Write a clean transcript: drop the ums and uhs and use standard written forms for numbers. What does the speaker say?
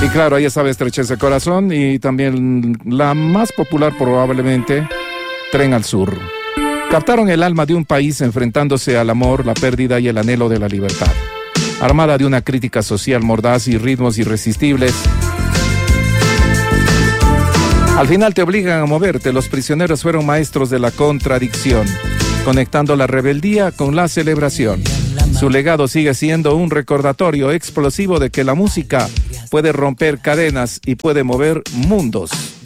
Y claro, ahí estaba Estrechez de Corazón y también la más popular probablemente, Tren al Sur. Captaron el alma de un país enfrentándose al amor, la pérdida y el anhelo de la libertad. Armada de una crítica social mordaz y ritmos irresistibles, al final te obligan a moverte. Los prisioneros fueron maestros de la contradicción, conectando la rebeldía con la celebración. Su legado sigue siendo un recordatorio explosivo de que la música puede romper cadenas y puede mover mundos.